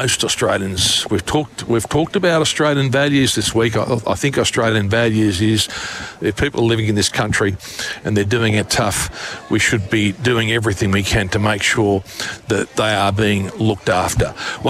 most Australians. We've talked about Australian values this week. I think Australian values is if people are living in this country and they're doing it tough, we should be doing everything we can to make sure that they are being looked after.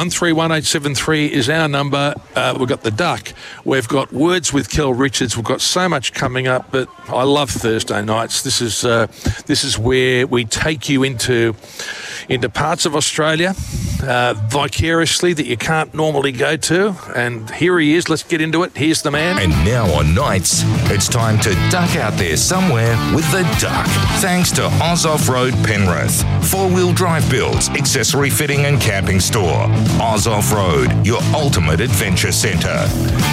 131873 is our number. We've got the Duck. We've got Words with Kel Richards. We've got so much coming up, but I love Thursday nights. This is where we take you into parts of Australia vicariously that you can't normally go to. And here he is. Let's get into it. Here's the man. And now on Nights, it's time to duck out there somewhere with the Duck. Thanks to Oz Off-Road Penrith. Four-wheel drive builds, accessory fitting and camping store. Oz Off-Road, your ultimate adventure centre.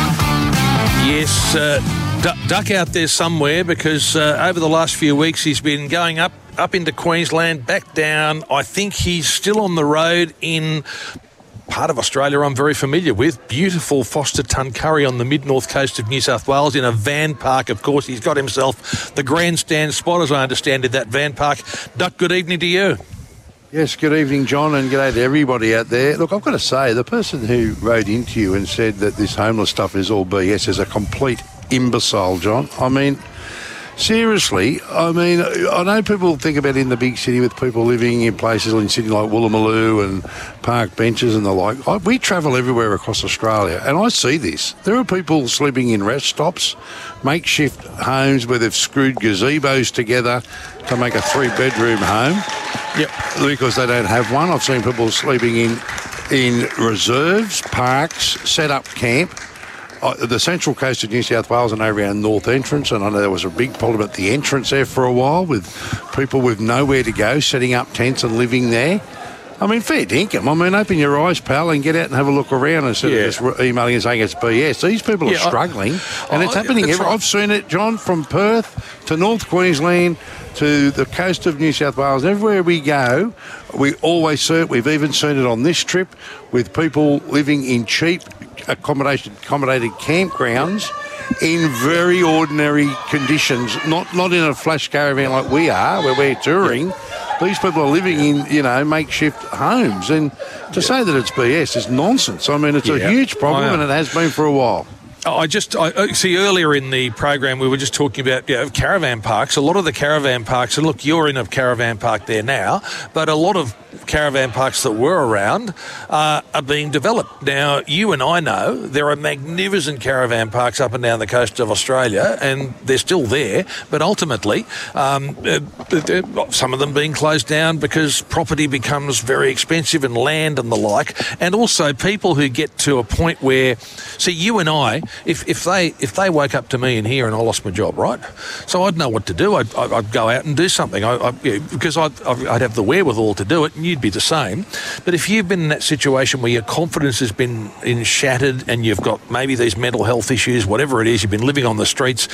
Yes, duck out there somewhere because over the last few weeks he's been going up into Queensland, back down. I think he's still on the road in part of Australia I'm very familiar with. Beautiful Foster Tuncurry on the mid-north coast of New South Wales in a van park. Of course, he's got himself the grandstand spot, as I understand it, that van park. Duck, good evening to you. Yes, good evening, John, and g'day to everybody out there. Look, I've got to say, the person who wrote into you and said that this homeless stuff is all BS is a complete imbecile, John. I mean, seriously, I know people think about in the big city with people living in places in Sydney like Woolloomooloo and park benches and the like. We travel everywhere across Australia, and I see this. There are people sleeping in rest stops, makeshift homes where they've screwed gazebos together to make a 3-bedroom home. Yep. Because they don't have one. I've seen people sleeping in reserves, parks, set up camp. The central coast of New South Wales and over around North Entrance, and I know there was a big problem at the entrance there for a while with people with nowhere to go, setting up tents and living there. I mean, fair dinkum. I mean, open your eyes, pal, and get out and have a look around instead of just emailing and saying it's BS. These people are struggling, and it's happening everywhere. I've seen it, John, from Perth to North Queensland to the coast of New South Wales. Everywhere we go, we always see it. We've even seen it on this trip with people living in cheap accommodated campgrounds in very ordinary conditions, not in a flash caravan like we are, where we're touring. These people are living in, makeshift homes. And to say that it's BS is nonsense. I mean, it's a huge problem, and it has been for a while. I see earlier in the program we were just talking about caravan parks. A lot of the caravan parks, and look, you're in a caravan park there now, but a lot of caravan parks that were around are being developed. Now, you and I know there are magnificent caravan parks up and down the coast of Australia, and they're still there, but ultimately some of them being closed down because property becomes very expensive and land and the like, and also people who get to a point where, see, you and I, if they woke up to me in here and I lost my job, right? So I'd know what to do. I'd go out and do something because I'd have the wherewithal to do it, and you'd be the same. But if you've been in that situation where your confidence has been shattered and you've got maybe these mental health issues, whatever it is, you've been living on the streets,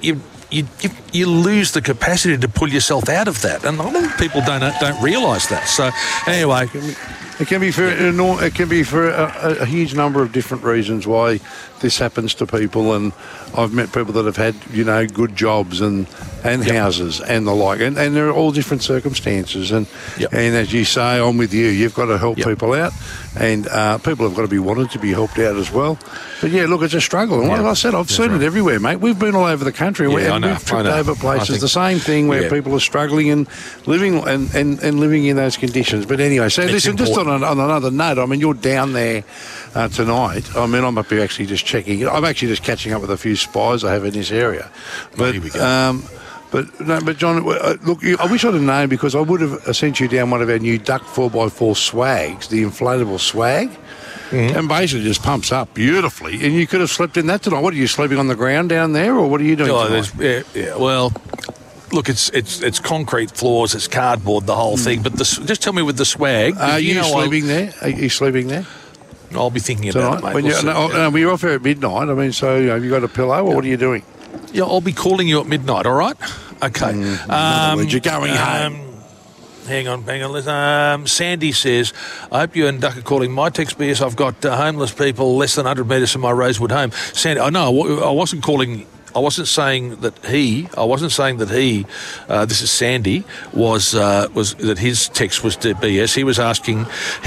you lose the capacity to pull yourself out of that, and a lot of people don't realise that. So anyway. It can be for a huge number of different reasons why this happens to people, and I've met people that have had good jobs and houses and the like, and there are all different circumstances, and as you say, I'm with you. You've got to help people out, and people have got to be wanted to be helped out as well. But look, it's a struggle, and like I said, I've seen it everywhere, mate. We've been all over the country, and we've tripped over places. The same thing where people are struggling and living and living in those conditions. But anyway, so listen, just on another note, I mean, you're down there tonight. I mean, I'm up here actually just checking. I'm actually just catching up with a few spies I have in this area. But here we go. But John, look, I wish I'd have known, because I would have sent you down one of our new Duck 4x4 swags, the inflatable swag, and basically just pumps up beautifully. And you could have slept in that tonight. What, are you sleeping on the ground down there, or what are you doing tonight? Well, look, it's concrete floors, it's cardboard, the whole thing. But just tell me with the swag. Are you sleeping there? Are you sleeping there? I'll be thinking about it, mate. You're off here at midnight. I mean, so have you got a pillow, or what are you doing? Yeah, I'll be calling you at midnight, all right? Okay. You're going home. Hang on. Sandy says, I hope you and Duck are calling my text BS. I've got homeless people less than 100 metres from my Rosewood home. Sandy, I know, I wasn't calling saying that he. This is Sandy. Was that his text was BS? He was asking.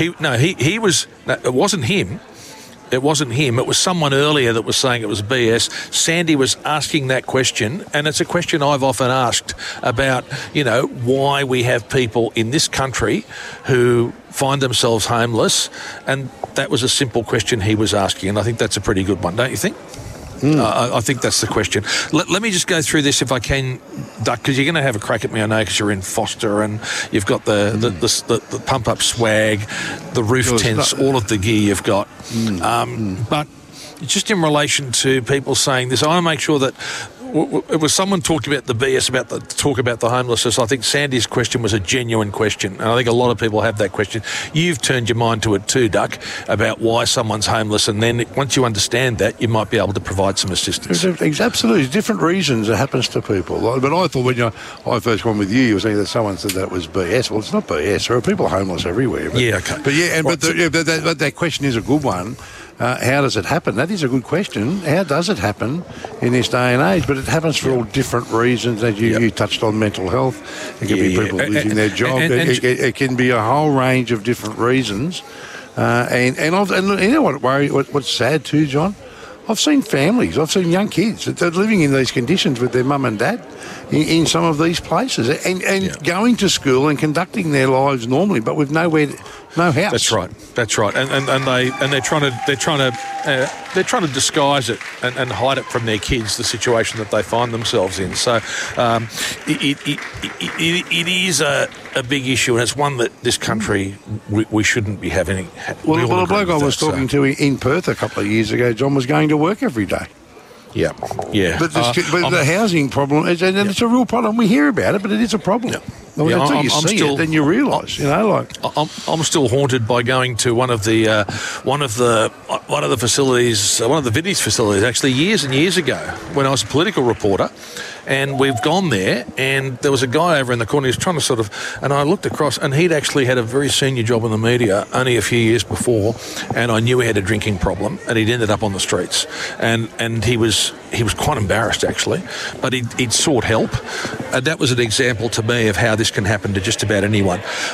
It wasn't him. It wasn't him. It was someone earlier that was saying it was BS. Sandy was asking that question, and it's a question I've often asked about, why we have people in this country who find themselves homeless, and that was a simple question he was asking, and I think that's a pretty good one, don't you think? I think that's the question. Let me just go through this if I can, Duck, because you're going to have a crack at me, I know, because you're in Foster and you've got the pump-up swag, the roof tents, all of the gear you've got. But just in relation to people saying this, I want to make sure that it was someone talked about the BS about the homelessness. I think Sandy's question was a genuine question, and I think a lot of people have that question. You've turned your mind to it too, Duck, about why someone's homeless, and then once you understand that, you might be able to provide some assistance. Absolutely, different reasons it happens to people. But I thought when I first went with you were saying that someone said that was BS. Well, it's not BS. There are people homeless everywhere. But, yeah, okay. But that question is a good one. How does it happen? That is a good question. How does it happen in this day and age? But it happens for all different reasons. As you touched on mental health. It can be people losing their job. It can be a whole range of different reasons. And you know what's sad too, John? I've seen families, I've seen young kids that are living in these conditions with their mum and dad in some of these places and going to school and conducting their lives normally, but with no house. That's right. And they're trying to disguise it and hide it from their kids, the situation that they find themselves in. So it is a big issue, and it's one that this country we shouldn't be having. Well, a bloke I was talking to in Perth a couple of years ago, John, was going to work every day. Yeah. But the housing problem, it's a real problem. We hear about it, but it is a problem. Yeah. Until you see it, then you realise, I'm still haunted by going to one of the facilities, one of the Vinnie's facilities, actually years and years ago when I was a political reporter, and we've gone there, and there was a guy over in the corner. He was trying to and I looked across, and he'd actually had a very senior job in the media only a few years before, and I knew he had a drinking problem, and he'd ended up on the streets, and he was quite embarrassed actually, but he'd sought help, and that was an example to me of how this can happen to just about anyone.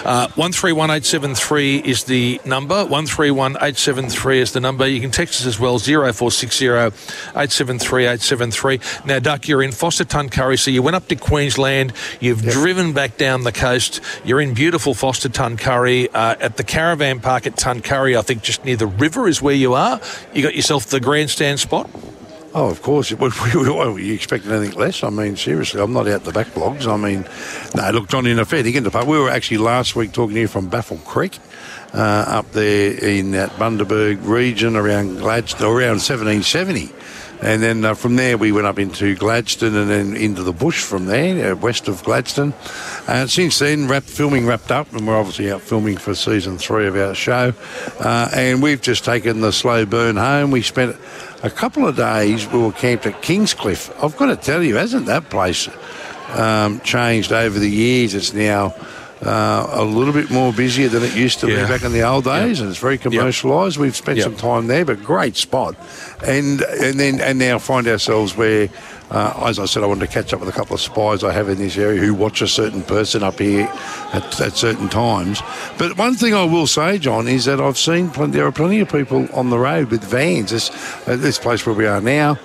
131873 is the number. 131873 is the number. You can text us as well, 0460 873 873. Now, Duck, you're in Foster Tuncurry, so you went up to Queensland. You've driven back down the coast. You're in beautiful Foster Tuncurry at the caravan park at Tuncurry. I think just near the river is where you are. You got yourself the grandstand spot. Oh, of course. Were you expecting anything less? I mean, seriously, I'm not out the back blogs. I mean, no, look, John, in a fair thing in the park. We were actually last week talking here from Baffle Creek, up there in that Bundaberg region around Gladstone, around 1770. And then from there we went up into Gladstone and then into the bush from there, west of Gladstone. Since then, filming wrapped up, and we're obviously out filming for season 3 of our show. And we've just taken the slow burn home. We spent a couple of days, we were camped at Kingscliff. I've got to tell you, hasn't that place changed over the years? It's now a little bit more busier than it used to be back in the old days, and it's very commercialised. We've spent some time there, but great spot. And now find ourselves where, as I said, I wanted to catch up with a couple of spies I have in this area who watch a certain person up here at certain times. But one thing I will say, John, is that I've seen there are plenty of people on the road with vans. This place where we are now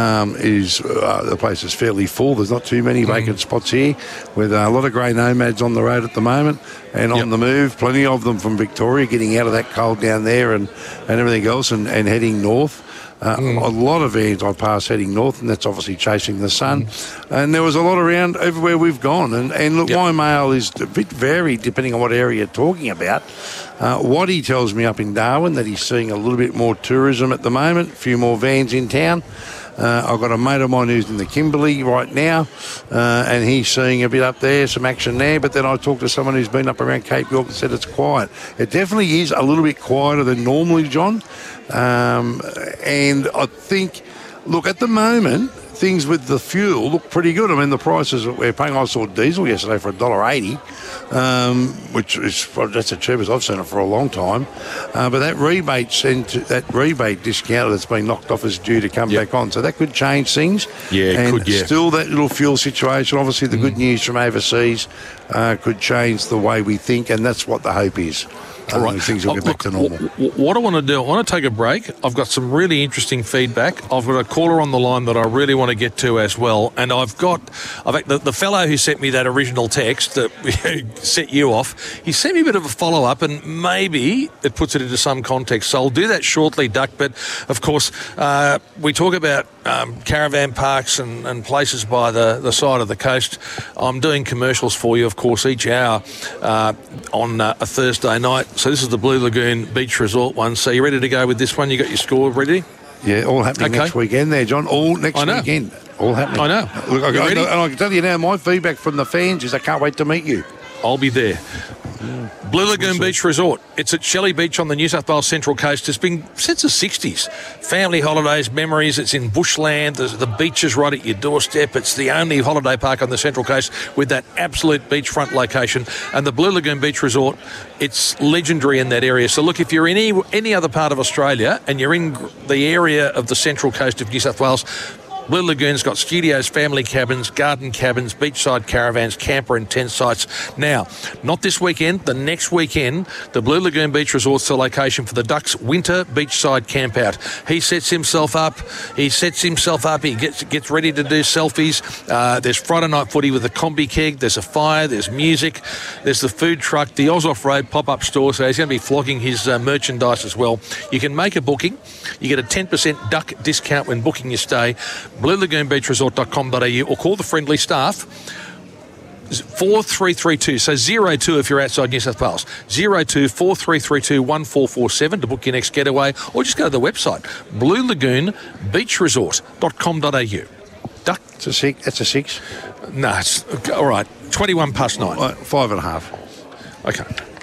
the place is fairly full. There's not too many vacant spots here, with a lot of grey nomads on the road at the moment and on the move. Plenty of them from Victoria getting out of that cold down there and everything else and heading north. A lot of vans I pass heading north, and that's obviously chasing the sun. And there was a lot around everywhere we've gone. And look, my mail is a bit varied depending on what area you're talking about. Waddy tells me up in Darwin that he's seeing a little bit more tourism at the moment, a few more vans in town. I've got a mate of mine who's in the Kimberley right now, and he's seeing a bit up there, some action there. But then I talked to someone who's been up around Cape York and said it's quiet. It definitely is a little bit quieter than normally, John. And I think, look, at the moment, things with the fuel look pretty good. I mean, the prices that we're paying, I saw diesel yesterday for $1.80, which is that's the cheapest I've seen it for a long time. But that rebate discount that's been knocked off is due to come back on. So that could change things. Yeah, it could, yeah. Still that little fuel situation. Obviously, the good news from overseas could change the way we think, and that's what the hope is. All right. Things will get back to normal. What I want to do, I want to take a break. I've got some really interesting feedback. I've got a caller on the line that I really want to get to as well. And I've got the fellow who sent me that original text that set you off, he sent me a bit of a follow-up, and maybe it puts it into some context. So I'll do that shortly, Duck. But, of course, we talk about caravan parks and places by the side of the coast. I'm doing commercials for you, of course, each hour on a Thursday night. So this is the Blue Lagoon Beach Resort one. So you ready to go with this one? You got your score ready? Yeah, all happening next weekend there, John. All next weekend. All happening. I know. Look, and I can tell you now, my feedback from the fans is I can't wait to meet you. I'll be there. Blue Lagoon Beach Resort. It's at Shelley Beach on the New South Wales Central Coast. It's been since the 60s. Family holidays, memories. It's in bushland. The beach is right at your doorstep. It's the only holiday park on the Central Coast with that absolute beachfront location. And the Blue Lagoon Beach Resort, it's legendary in that area. So look, if you're in any other part of Australia and you're in the area of the Central Coast of New South Wales, Blue Lagoon's got studios, family cabins, garden cabins, beachside caravans, camper and tent sites. Now, not this weekend, the next weekend, the Blue Lagoon Beach Resort's the location for the Ducks' winter beachside campout. He sets himself up. He gets ready to do selfies. There's Friday night footy with a combi keg. There's a fire. There's music. There's the food truck, the Oz Off-Road pop-up store. So he's going to be flogging his merchandise as well. You can make a booking. You get a 10% Duck discount when booking your stay. BlueLagoonBeachResort.com.au or call the friendly staff 4332, so 02 if you're outside New South Wales, 02 4332 1447 to book your next getaway, or just go to the website BlueLagoonBeachResort.com.au. Duck? It's a 6. That's a 6. No, it's all right. 21 past 9. 5.5. Okay.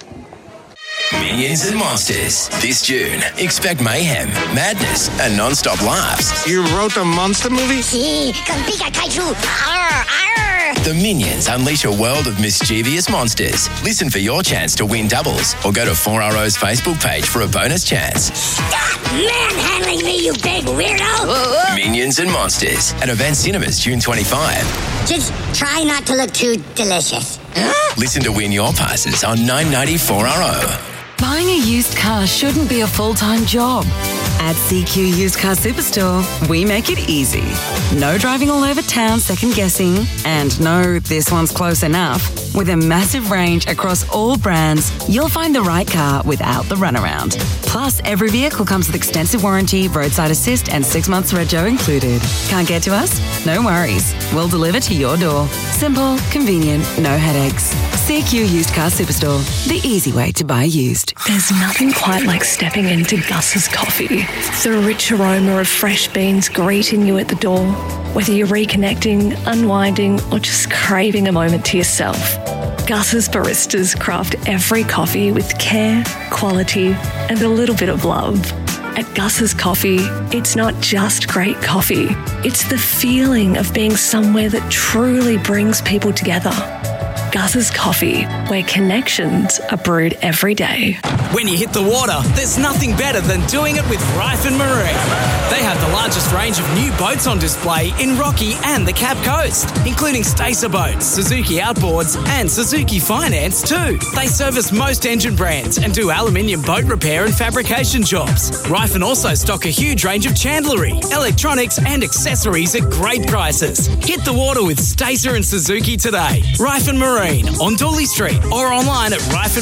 Minions and Monsters. This June, expect mayhem, madness, and non-stop laughs. You wrote a monster movie? Sí, con Pika Kaiju. Arr, arr. The Minions unleash a world of mischievous monsters. Listen for your chance to win doubles, or go to 4RO's Facebook page for a bonus chance. Stop manhandling me, you big weirdo! Minions and Monsters at Event Cinemas, June 25. Just try not to look too delicious. Listen to win your passes on 990 4RO. Buying a used car shouldn't be a full-time job. At CQ Used Car Superstore, we make it easy. No driving all over town second-guessing, and no, this one's close enough. With a massive range across all brands, you'll find the right car without the runaround. Plus, every vehicle comes with extensive warranty, roadside assist, and 6 months rego included. Can't get to us? No worries. We'll deliver to your door. Simple, convenient, no headaches. CQ Used Car Superstore, the easy way to buy used. There's nothing quite like stepping into Gus's coffee. The rich aroma of fresh beans greeting you at the door. Whether you're reconnecting, unwinding, or just craving a moment to yourself, Gus's baristas craft every coffee with care, quality, and a little bit of love. At Gus's Coffee, it's not just great coffee. It's the feeling of being somewhere that truly brings people together. Gus's Coffee, where connections are brewed every day. When you hit the water, there's nothing better than doing it with Ryfan Marine. They have the largest range of new boats on display in Rocky and the Cap Coast, including Stacer boats, Suzuki outboards, and Suzuki Finance too. They service most engine brands and do aluminium boat repair and fabrication jobs. Ryfan also stock a huge range of chandlery, electronics, and accessories at great prices. Hit the water with Stacer and Suzuki today. Ryfan Marine on Dooley Street or online at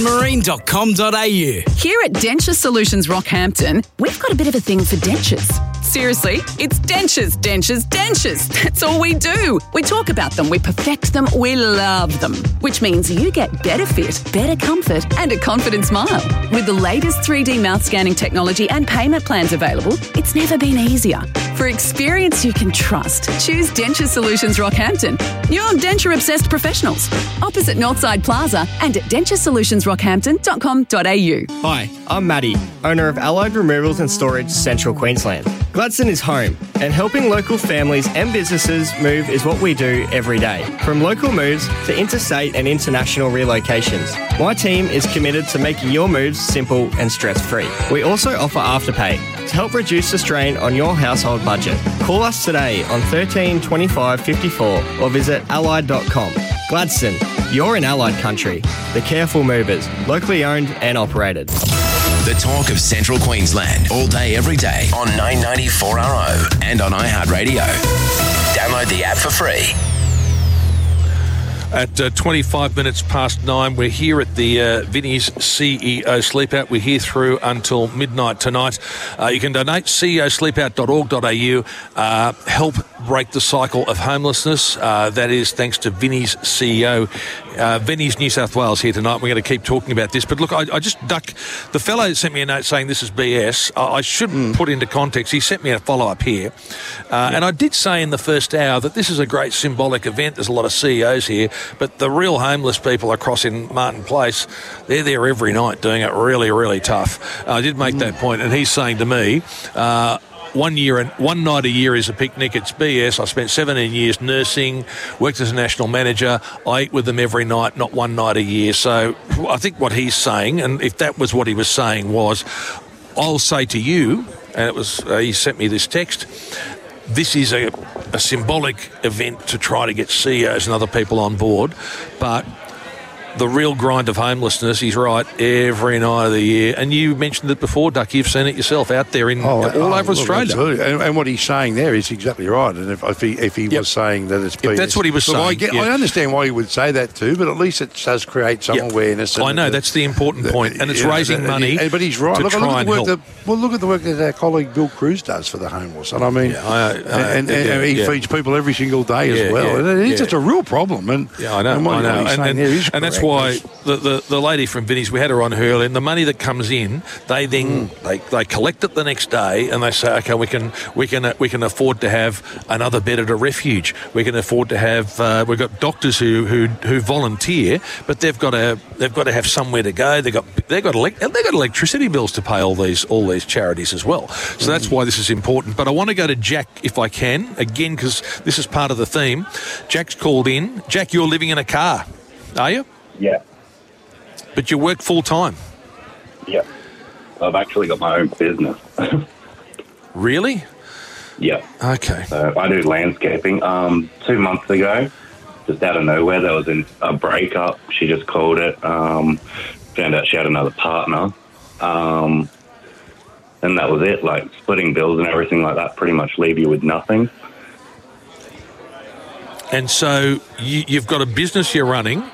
ryfanmarine.com.au. Here at Denture Solutions Rockhampton, we've got a bit of a thing for dentures. Seriously, it's dentures, dentures, dentures. That's all we do. We talk about them, we perfect them, we love them. Which means you get better fit, better comfort, and a confident smile. With the latest 3D mouth scanning technology and payment plans available, it's never been easier. For experience you can trust, choose Denture Solutions Rockhampton. Your denture-obsessed professionals. Opposite Northside Plaza and at denturesolutionsrockhampton.com.au. Hi, I'm Matty, owner of Allied Removals and Storage, Central Queensland. Gladstone is home, and helping local families and businesses move is what we do every day. From local moves to interstate and international relocations, my team is committed to making your moves simple and stress-free. We also offer Afterpay to help reduce the strain on your household budget. Call us today on 13 25 54 or visit allied.com. Gladstone, you're in Allied country. The Careful Movers, locally owned and operated. The talk of Central Queensland, all day, every day on 990 4RO and on iHeartRadio. Download the app for free. At 25 minutes past 9, we're here at the Vinnie's CEO Sleepout. We're here through until midnight tonight. You can donate, ceosleepout.org.au. Help break the cycle of homelessness. That is thanks to Vinnie's CEO. Vinnie's New South Wales here tonight. We're going to keep talking about this. But look, I just duck. The fellow sent me a note saying this is BS. I shouldn't put into context. He sent me a follow-up here. And I did say in the first hour that this is a great symbolic event. There's a lot of CEOs here. But the real homeless people across in Martin Place, they're there every night doing it really, really tough. I did make that point, and he's saying to me, one night a year is a picnic. It's BS. I spent 17 years nursing, worked as a national manager. I eat with them every night, not one night a year. So I think what he's saying, and if that was what he was saying, was, I'll say to you, and it was he sent me this text, this is a symbolic event to try to get CEOs and other people on board, but the real grind of homelessness, he's right, every night of the year. And you mentioned it before, Duck, you've seen it yourself out there in all over Australia. Absolutely. And what he's saying there is exactly right. And if he was saying that it's BS, that's what he was saying. I understand why he would say that too, but at least it does create some awareness. I know, that's the important point. And it's raising money. But he's right. To try and help. Look at the work that our colleague Bill Cruz does for the homeless. And I mean, and he feeds people every single day as well. And it's just a real problem. And I know. And that's why the lady from Vinnie's, we had her on earlier, and the money that comes in, they then they collect it the next day, and they say, okay, we can afford to have another bed at a refuge. We can afford to have we've got doctors who volunteer, but they've got to have somewhere to go. They've got electricity bills to pay all these charities as well. So that's why this is important. But I want to go to Jack if I can again, because this is part of the theme. Jack's called in. Jack, you're living in a car, are you? Yeah. But you work full-time? Yeah. I've actually got my own business. Really? Yeah. Okay. So I do landscaping. 2 months ago, just out of nowhere, there was a breakup. She just called it. Found out she had another partner. And that was it. Like, splitting bills and everything like that pretty much leave you with nothing. And so you've got a business you're running.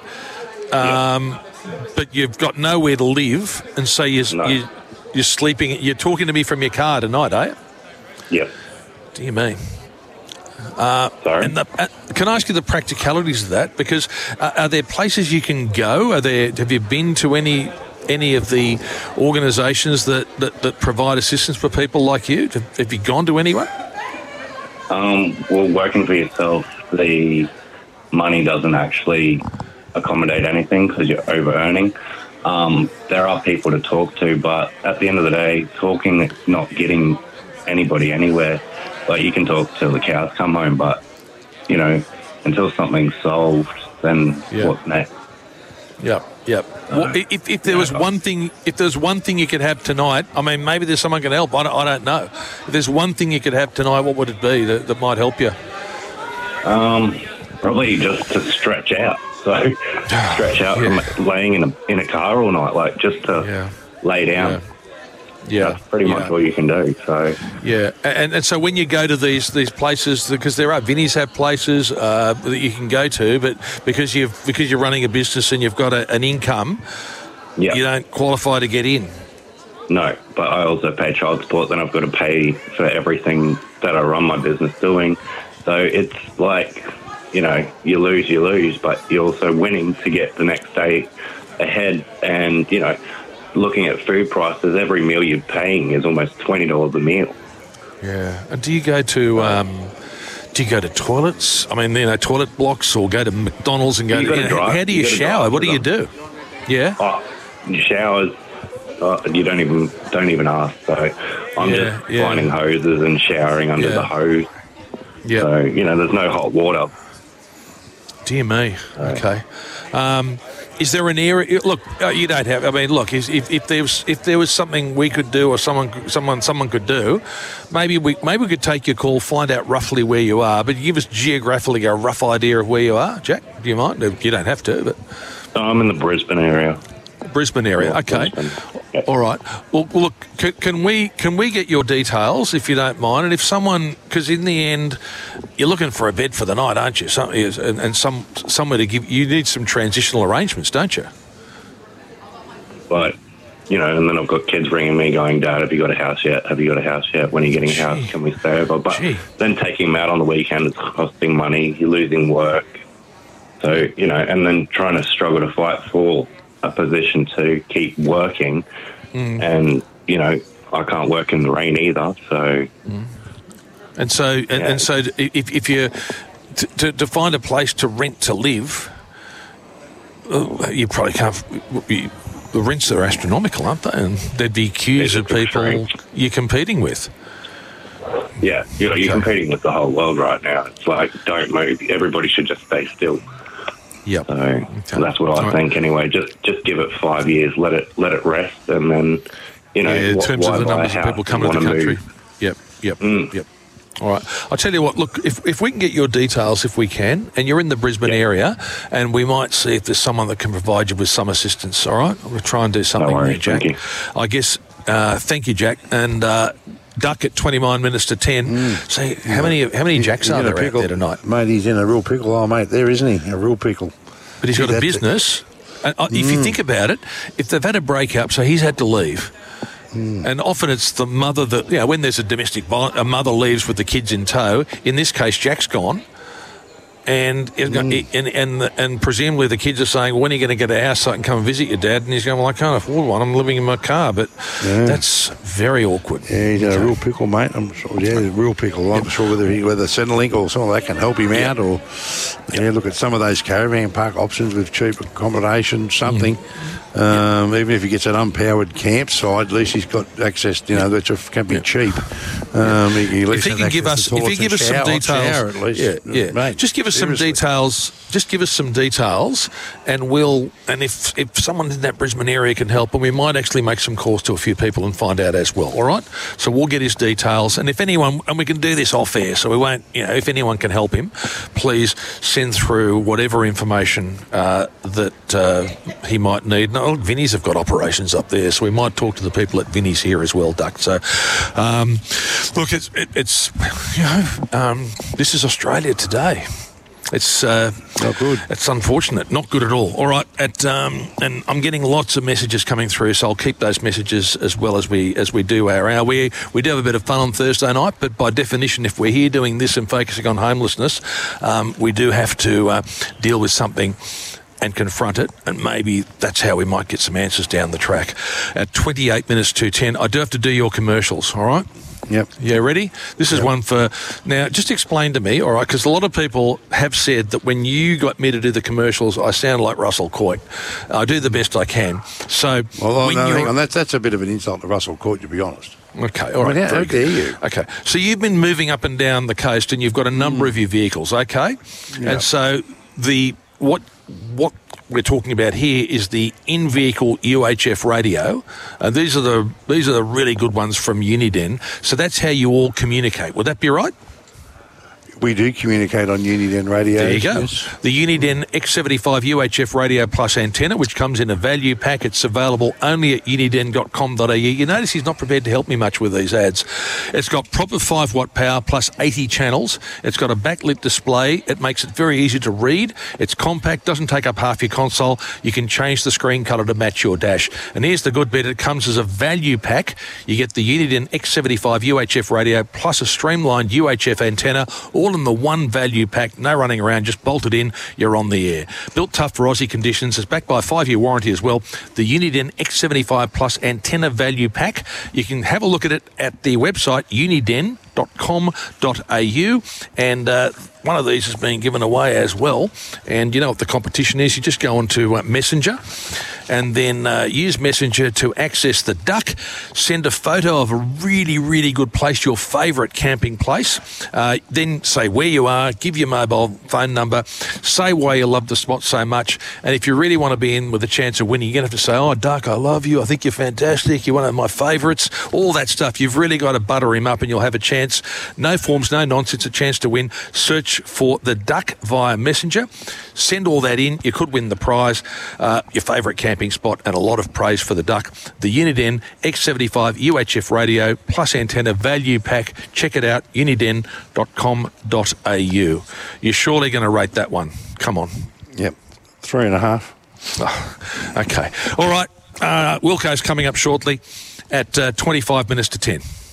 But you've got nowhere to live, and so you're sleeping. You're talking to me from your car tonight, are you? Yeah. Dear me. Sorry. And can I ask you the practicalities of that? Because are there places you can go? Have you been to any of the organisations that provide assistance for people like you? Have you gone to anyone? Well, working for yourself, the money doesn't actually accommodate anything because you're over-earning. There are people to talk to, but at the end of the day, talking is not getting anybody anywhere. Like, you can talk till the cows come home, but, until something's solved, then what's next? Yep. Well, if there was one thing, you could have tonight, I mean, maybe there's someone can help. I don't know. If there's one thing you could have tonight, what would it be that might help you? Probably just to stretch out. So stretch out from laying in a car all night, like just to lay down. Yeah, that's pretty much all you can do. So and so when you go to these places, because there are Vinnie's have places that you can go to, but because you're running a business and you've got an income, you don't qualify to get in. No, but I also pay child support. Then I've got to pay for everything that I run my business doing. So it's like, you lose, but you're also winning to get the next day ahead. And, looking at food prices, every meal you're paying is almost $20 a meal. Yeah. And do you go to toilets? I mean, toilet blocks, or go to McDonald's and go to... How do you shower? What do you do? Yeah? Showers, you don't even ask. So I'm just finding hoses and showering under the hose. Yeah. So, there's no hot water. Dear me. Okay. Is there an area? Look, you don't have. I mean, look. If there was something we could do, or someone could do, maybe we could take your call, find out roughly where you are, but give us geographically a rough idea of where you are. Jack, do you mind? You don't have to, but I'm in the Brisbane area. Brisbane area. Okay. Yep. All right. Well, look. Can we get your details if you don't mind? And if someone, because in the end, you're looking for a bed for the night, aren't you? Somewhere to give. You need some transitional arrangements, don't you? But and then I've got kids ringing me going, "Dad, have you got a house yet? Have you got a house yet? When are you getting a house? Can we stay over?" But then taking them out on the weekend is costing money. You're losing work. So and then trying to struggle to fight for a position to keep working, and I can't work in the rain either. So, and so if you to find a place to rent to live, you probably can't. The rents are astronomical, aren't they? And there'd be queues of people you're competing with. Yeah, you're competing with the whole world right now. It's like, don't move. Everybody should just stay still. Yep. So that's what I think anyway. Just give it 5 years, let it rest, and then in terms of the numbers of people coming to the country. Yep. All right. I'll tell you what. Look, if we can get your details, if we can, and you're in the Brisbane area, and we might see if there's someone that can provide you with some assistance. All right. We'll try and do something there, Jack. Thank you. I guess. Thank you, Jack. And duck at 29 minutes to 10. So how many Jacks are there out there tonight? Mate, he's in a real pickle. Oh, mate, there, isn't he? A real pickle. But he's got a business. And if you think about it, if they've had a breakup, so he's had to leave. And often it's the mother that, when there's a domestic violence, a mother leaves with the kids in tow. In this case, Jack's gone. And presumably the kids are saying, when are you going to get a house so I can come and visit your dad? And he's going, well, I can't afford one. I'm living in my car. But that's very awkward. Yeah, he's a real pickle, mate. I'm sure. Yeah, a real pickle. I'm not sure whether Centrelink or something like that can help him out. Or look at some of those caravan park options with cheap accommodation, something. Even if he gets an unpowered campsite, at least he's got access. That can be cheap. If he can give us some details, at least, mate, just give us some details. Just give us some details, and if someone in that Brisbane area can help, and we might actually make some calls to a few people and find out as well. All right, so we'll get his details, and if anyone, and we can do this off air, so we won't. If anyone can help him, please send through whatever information that he might need. No, Vinnie's have got operations up there, so we might talk to the people at Vinnie's here as well, Duck. So, look, it's this is Australia today. It's not good. It's unfortunate, not good at all. All right, and I'm getting lots of messages coming through, so I'll keep those messages as well as we do our hour. We do have a bit of fun on Thursday night, but by definition, if we're here doing this and focusing on homelessness, we do have to deal with something and confront it, and maybe that's how we might get some answers down the track. At 28 minutes to 10, I do have to do your commercials, all right? Yep. Yeah, ready? This is one for... Now, just explain to me, all right, because a lot of people have said that when you got me to do the commercials, I sound like Russell Coight. I do the best I can. So... Well, hang on, that's a bit of an insult to Russell Coight, to be honest. Okay, all right. How dare you? Okay, so you've been moving up and down the coast, and you've got a number of your vehicles, okay? Yep. And so what we're talking about here is the in-vehicle UHF radio. These are the really good ones from Uniden. So that's how you all communicate. Would that be right? We do communicate on Uniden radio. There you go. Yes. The Uniden X75 UHF Radio Plus antenna, which comes in a value pack. It's available only at uniden.com.au. You notice he's not prepared to help me much with these ads. It's got proper 5-watt power plus 80 channels. It's got a backlit display. It makes it very easy to read. It's compact, doesn't take up half your console. You can change the screen colour to match your dash. And here's the good bit. It comes as a value pack. You get the Uniden X75 UHF radio plus a streamlined UHF antenna, all in the one value pack, no running around, just bolt it in, you're on the air. Built tough for Aussie conditions, it's backed by a 5-year warranty as well. The Uniden X75 Plus antenna value pack, you can have a look at it at the website uniden.com.au. unitden.com.au, and one of these is being given away as well. And you know what the competition is? You just go onto Messenger and then use Messenger to access the Duck. Send a photo of a really, really good place, your favourite camping place. Then say where you are, give your mobile phone number, say why you love the spot so much. And if you really want to be in with a chance of winning, you're going to have to say, oh, Duck, I love you. I think you're fantastic. You're one of my favourites. All that stuff. You've really got to butter him up and you'll have a chance. No forms, no nonsense, a chance to win. Search for the Duck via Messenger. Send all that in. You could win the prize, your favourite camping spot, and a lot of praise for the Duck. The Uniden X75 UHF radio plus antenna value pack. Check it out, uniden.com.au. You're surely going to rate that one. Come on. Yep. 3.5. Oh, okay. All right. Wilco's coming up shortly at 25 minutes to 10.